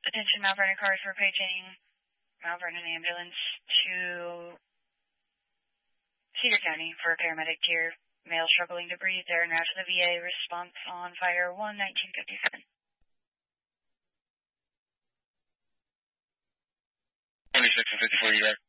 Attention Mount Vernon cars for paging Mount Vernon ambulance to Cedar County for a paramedic tier. Male struggling to breathe. They're en route to the VA. Response on fire 1-1957. 26 and 54, you there?